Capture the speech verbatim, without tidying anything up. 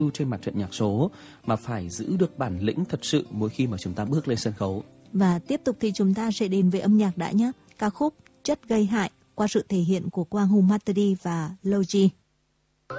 trên mặt trận nhạc số, mà phải giữ được bản lĩnh thật sự mỗi khi mà chúng ta bước lên sân khấu. Và tiếp tục thì chúng ta sẽ đến với âm nhạc đã nhé. Ca khúc Chất Gây Hại qua sự thể hiện của Quang Hùng Matteri và Logi.